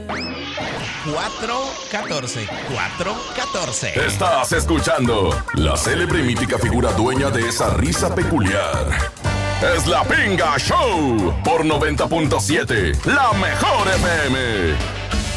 414. Estás escuchando la célebre y mítica figura dueña de esa risa peculiar. Es la Pinga Show por 90.7, la mejor FM.